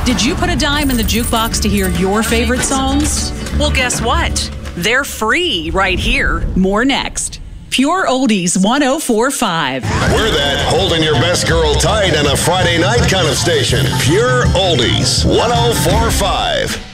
Did you put a dime in the jukebox to hear your favorite songs? Well, guess what? They're free right here. More next. Pure Oldies 104.5. We're that holding your best girl tight on a Friday night kind of station. Pure Oldies 104.5.